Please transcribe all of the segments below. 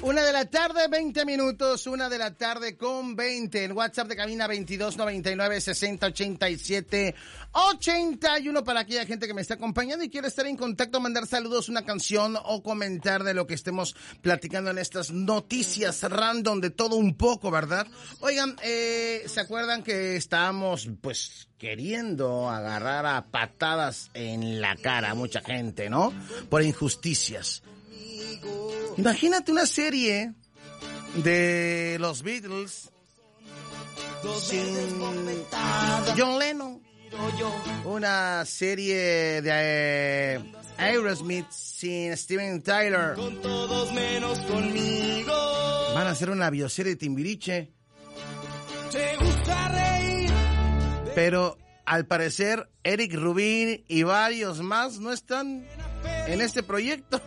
1 de la tarde, 20 minutos, 1 de la tarde con 20. El WhatsApp de cabina 2299-6087-81 para aquella gente que me está acompañando y quiere estar en contacto, mandar saludos, una canción o comentar de lo que estemos platicando en estas noticias random de todo un poco, ¿verdad? Oigan, ¿se acuerdan que estábamos, pues, queriendo agarrar a patadas en la cara a mucha gente, ¿no? Por injusticias. Imagínate una serie de los Beatles sin John Lennon, una serie de Aerosmith sin Steven Tyler. Con todos menos conmigo. Van a hacer una bioserie de Timbiriche. Te gusta reír. Pero al parecer Eric Rubin y varios más no están en este proyecto.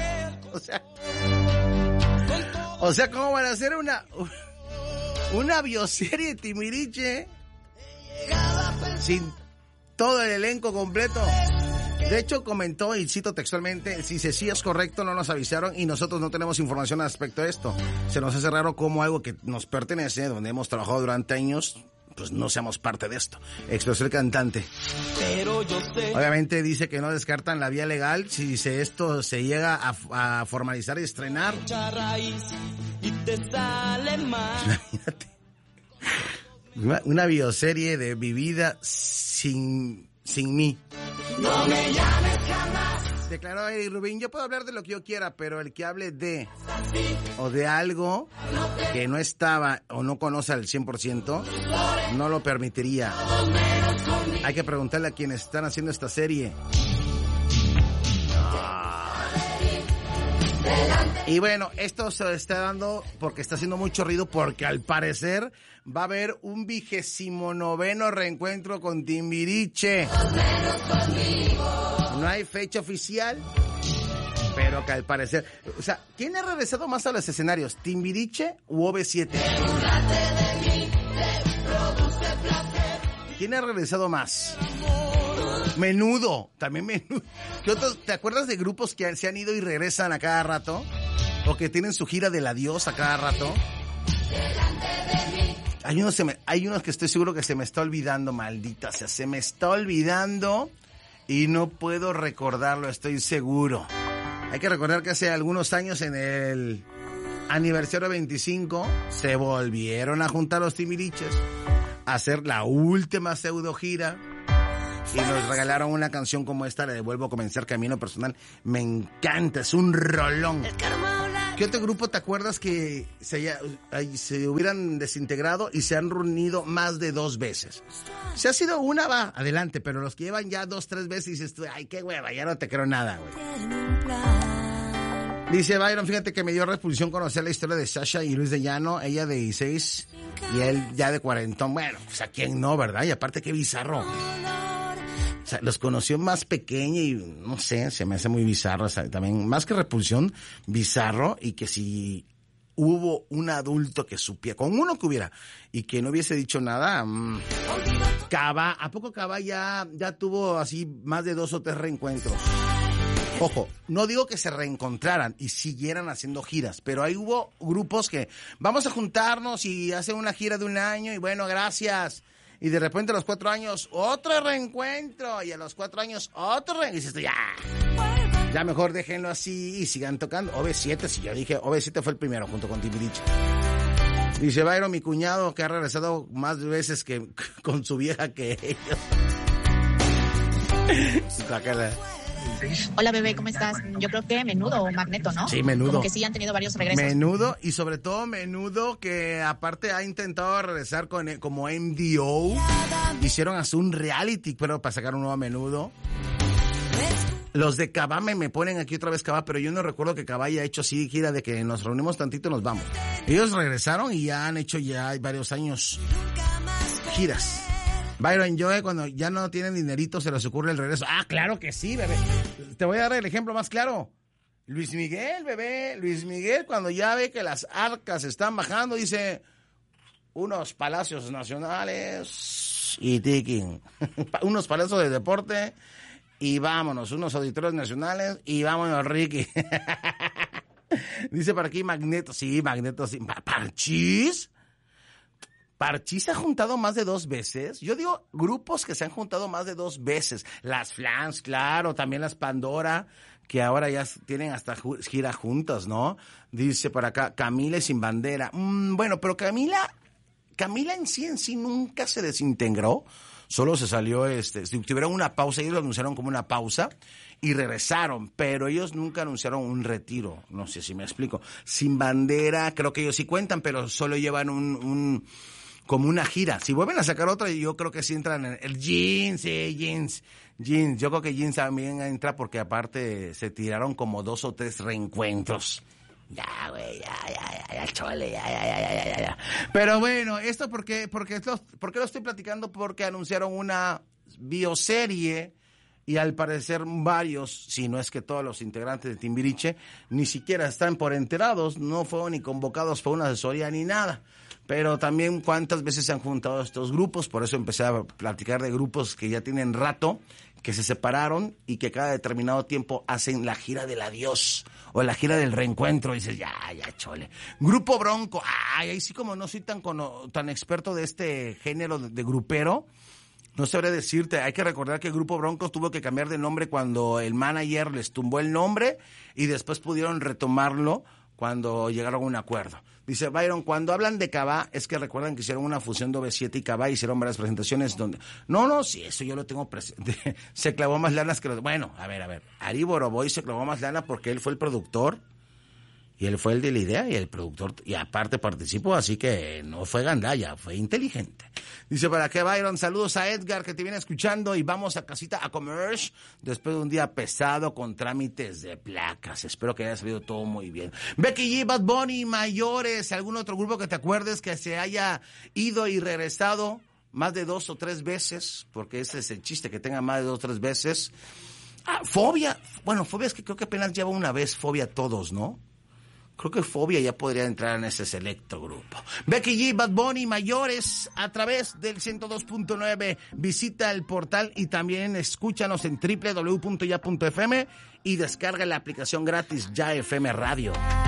O sea, ¿cómo van a hacer una bioserie de Timbiriche sin todo el elenco completo? De hecho, comentó, y cito textualmente, si sí es correcto, no nos avisaron y nosotros no tenemos información al respecto de esto. Se nos hace raro como algo que nos pertenece, donde hemos trabajado durante años, pues no seamos parte de esto. Expresó el cantante. Pero yo sé. Obviamente dice que no descartan la vía legal si esto se llega a formalizar y estrenar. Raíz y te sale mal. Imagínate. Una bioserie de mi vida sin mí. No me llames jamás. Declaró Eric Rubin, yo puedo hablar de lo que yo quiera, pero el que hable de o de algo que no estaba o no conoce al 100%, no lo permitiría. Hay que preguntarle a quienes están haciendo esta serie. Y bueno, esto se está dando porque está haciendo mucho ruido, porque al parecer va a haber un 29º reencuentro con Timbiriche. No hay fecha oficial, pero que al parecer... O sea, ¿quién ha regresado más a los escenarios? ¿Timbiriche u OV7? ¿Quién ha regresado más? Menudo, también Menudo. ¿Qué otros, te acuerdas de grupos que se han ido y regresan a cada rato? ¿O que tienen su gira del adiós a cada rato? Hay unos que estoy seguro que se me está olvidando, maldita sea, se me está olvidando y no puedo recordarlo, estoy seguro. Hay que recordar que hace algunos años, en el aniversario 25, se volvieron a juntar los Timbiriches a hacer la última pseudo gira. Y nos regalaron una canción como esta, la de Vuelvo a comenzar camino personal. Me encanta, es un rolón. ¿Qué otro grupo te acuerdas que se hubieran desintegrado y se han reunido más de 2 veces? Si ha sido una, va, adelante, pero los que llevan ya 2, 3 veces dices tú, ay, qué hueva, ya no te creo nada, güey. Dice Byron, fíjate que me dio repulsión conocer la historia de Sasha y Luis de Llano, ella de 16 y él ya de 40. Bueno, pues a quién no, ¿verdad? Y aparte qué bizarro. O sea, los conoció más pequeña y no sé, se me hace muy bizarro, o sea, también, más que repulsión, bizarro, y que si hubo un adulto que supiera, con uno que hubiera, y que no hubiese dicho nada, Cava, ¿a poco Cava ya tuvo así más de 2 o 3 reencuentros? Ojo, no digo que se reencontraran y siguieran haciendo giras, pero ahí hubo grupos que vamos a juntarnos y hacen una gira de 1 año y bueno, gracias. Y de repente a los 4 años, otro reencuentro. Y a los 4 años, otro reencuentro. Y dices tú, ya mejor déjenlo así y sigan tocando. OV7, si yo dije, OV7 fue el primero junto con Timbiriche. Dice Byron, mi cuñado, que ha regresado más veces que con su vieja que ellos. Hola, bebé, ¿cómo estás? Yo creo que Menudo o Magneto, ¿no? Sí, Menudo. Como que sí han tenido varios regresos. Menudo, y sobre todo Menudo, que aparte ha intentado regresar como MDO. Hicieron hasta un reality, pero para sacar un nuevo Menudo. Los de Cava me ponen aquí otra vez Cava, pero yo no recuerdo que Cava haya hecho así gira de que nos reunimos tantito y nos vamos. Ellos regresaron y ya han hecho ya varios años giras. Byron, yo cuando ya no tienen dinerito se les ocurre el regreso. Ah, claro que sí, bebé. Te voy a dar el ejemplo más claro. Luis Miguel, bebé. Luis Miguel, cuando ya ve que las arcas están bajando, dice, unos palacios nacionales y tiking. Unos palacios de deporte y vámonos. Unos auditorios nacionales y vámonos, Ricky. Dice por aquí Magneto. Sí, Magneto, sí. ¿Parchís? ¿Parchís se ha juntado más de 2 veces? Yo digo grupos que se han juntado más de 2 veces. Las Flans, claro, también las Pandora, que ahora ya tienen hasta gira juntas, ¿no? Dice por acá, Camila y Sin Bandera. Bueno, pero Camila en sí nunca se desintegró. Solo se salió, tuvieron una pausa, ellos lo anunciaron como una pausa y regresaron, pero ellos nunca anunciaron un retiro. No sé si me explico. Sin Bandera, creo que ellos sí cuentan, pero solo llevan como una gira. Si vuelven a sacar otra, yo creo que sí entran en el Jeans. Yo creo que Jeans también entra porque aparte se tiraron como 2 o 3 reencuentros. Ya, güey, ya, chole, ya. Pero bueno, ¿esto por qué lo estoy platicando? Porque anunciaron una bioserie y al parecer varios, si no es que todos los integrantes de Timbiriche, ni siquiera están por enterados, no fueron ni convocados por una asesoría ni nada. Pero también cuántas veces se han juntado estos grupos, por eso empecé a platicar de grupos que ya tienen rato, que se separaron y que cada determinado tiempo hacen la gira del adiós o la gira del reencuentro. Y dices, ya, chole. Grupo Bronco, ahí sí como no soy tan experto de este género de grupero, no sabré decirte. Hay que recordar que el Grupo Bronco tuvo que cambiar de nombre cuando el manager les tumbó el nombre y después pudieron retomarlo cuando llegaron a un acuerdo. Dice Byron, cuando hablan de Cabá, es que recuerdan que hicieron una fusión de OV7 y Cabá, hicieron varias presentaciones donde... No, sí, eso yo lo tengo presente. Se clavó más lanas que los... Bueno, a ver. Ari Boroboy se clavó más lana porque él fue el productor y él fue el de la idea y el productor, y aparte participó, así que no fue gandalla, fue inteligente. Dice, ¿para qué, Byron? Saludos a Edgar, que te viene escuchando, y vamos a casita a comer después de un día pesado con trámites de placas. Espero que haya salido todo muy bien. Becky G, Bad Bunny, Mayores, ¿algún otro grupo que te acuerdes que se haya ido y regresado más de 2 o 3 veces? Porque ese es el chiste, que tenga más de 2 o 3 veces. Fobia. Bueno, Fobia es que creo que apenas lleva una vez Fobia todos, ¿no? Creo que Fobia ya podría entrar en ese selecto grupo. Becky G, Bad Bunny, Mayores, a través del 102.9. Visita el portal y también escúchanos en www.ya.fm y descarga la aplicación gratis Ya FM Radio.